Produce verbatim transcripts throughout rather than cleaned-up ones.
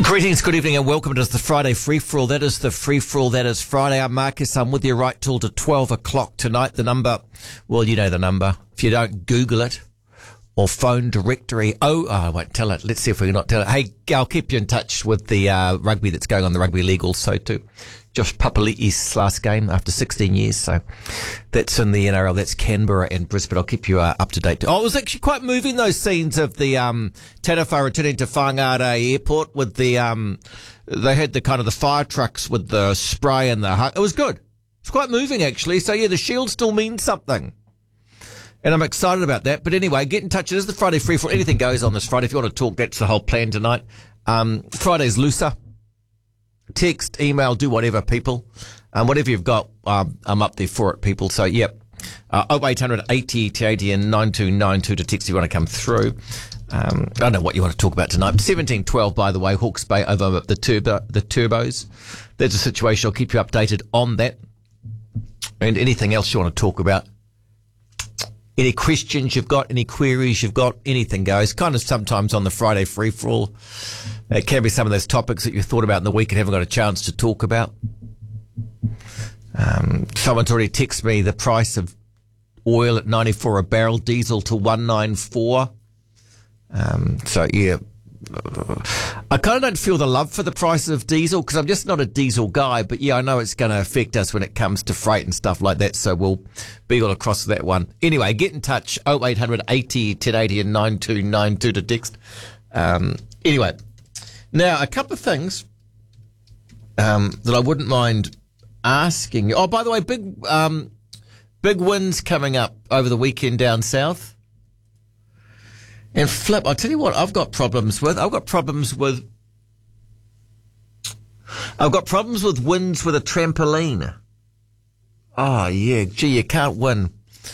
Greetings, good evening, and welcome. It is the Friday free-for-all. That is the free-for-all. That is Friday. I'm Marcus. I'm with you right till to twelve o'clock tonight. The number, well, you know the number. If you don't, Google it or phone directory. Oh, oh I won't tell it. Let's see if we can not tell it. Hey, I'll keep you in touch with the uh, rugby that's going on, the rugby league also too. Josh Papali'i's last game after sixteen years. So that's in the N R L. That's Canberra and Brisbane. I'll keep you uh, up to date. Oh, it was actually quite moving, those scenes of the um, Taniwha returning to Whangarei Airport with the, um, they had the kind of the fire trucks with the spray and the, it was good. It's quite moving actually. So yeah, the shield still means something. And I'm excited about that. But anyway, get in touch. It is the Friday free for anything goes on this Friday. If you want to talk, that's the whole plan tonight. Um, Friday's looser. Text, email, do whatever, people. Um, whatever you've got, um, I'm up there for it, people. So, yep. Uh, oh eight hundred eighty to eighty and nine two nine two to text if you want to come through. Um, I don't know what you want to talk about tonight. seventeen twelve, by the way, Hawke's Bay over the turbo, the turbos. There's a situation. I'll keep you updated on that. And anything else you want to talk about. Any questions you've got, any queries you've got, anything goes. Kind of sometimes on the Friday free-for-all. It can be some of those topics that you thought about in the week and haven't got a chance to talk about. Um, someone's already texted me the price of oil at ninety-four a barrel, diesel to one ninety-four. Um, so, yeah. I kind of don't feel the love for the price of diesel because I'm just not a diesel guy. But, yeah, I know it's going to affect us when it comes to freight and stuff like that. So we'll be all across that one. Anyway, get in touch. oh eight hundred eighty ten eighty and nine two nine two to text. Um, anyway. Now, a couple of things um, that I wouldn't mind asking you. Oh, by the way, big um, big wins coming up over the weekend down south. And Flip, I'll tell you what I've got problems with. I've got problems with... I've got problems with wins with a trampoline. Oh, yeah. Gee, you can't win.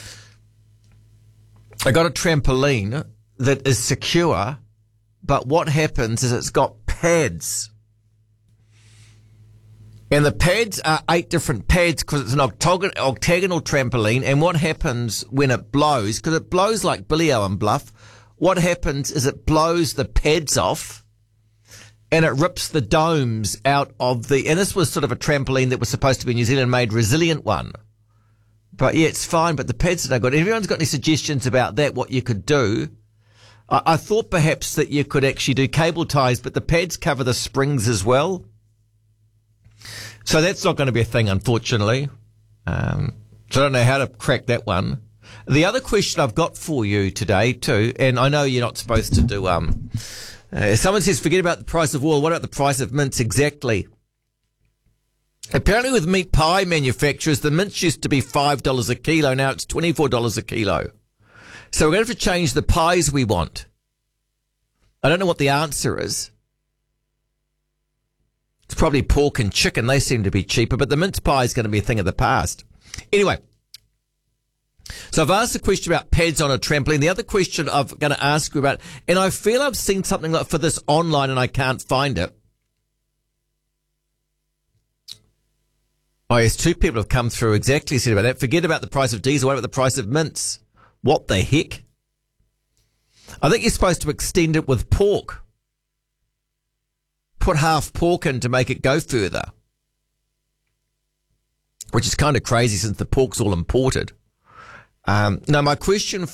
I got a trampoline that is secure, but what happens is it's got pads. And the pads are eight different pads because it's an octagon- octagonal trampoline. And what happens when it blows, because it blows like Billy Owen Bluff, what happens is it blows the pads off and it rips the domes out of the... And this was sort of a trampoline that was supposed to be a New Zealand-made resilient one. But yeah, it's fine, but the pads are no good. If everyone's got any suggestions about that, what you could do... I thought perhaps that you could actually do cable ties, but the pads cover the springs as well. So that's not going to be a thing, unfortunately. Um, so I don't know how to crack that one. The other question I've got for you today, too, and I know you're not supposed to do... Um, uh, someone says, forget about the price of oil. What about the price of mince exactly? Apparently with meat pie manufacturers, the mince used to be five dollars a kilo. Now it's twenty-four dollars a kilo. So we're going to have to change the pies we want. I don't know what the answer is. It's probably pork and chicken. They seem to be cheaper, but the mince pie is going to be a thing of the past. Anyway, so I've asked a question about pads on a trampoline. The other question I'm going to ask you about, and I feel I've seen something like for this online and I can't find it. Oh, yes, two people have come through exactly said about that. Forget about the price of diesel. What about the price of mince? What the heck? I think you're supposed to extend it with pork. Put half pork in to make it go further. Which is kind of crazy since the pork's all imported. Um, now, my question